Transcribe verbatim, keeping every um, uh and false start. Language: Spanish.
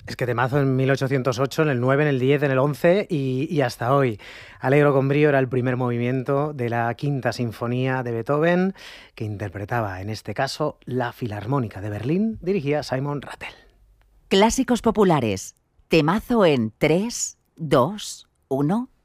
Es que temazo en mil ochocientos ocho, en el nueve, en el diez, en el once y, y hasta hoy. Alegro con brío era el primer movimiento de la Quinta Sinfonía de Beethoven, que interpretaba en este caso la Filarmónica de Berlín, dirigía Simon Rattle. Clásicos populares. Temazo en tres, dos, uno.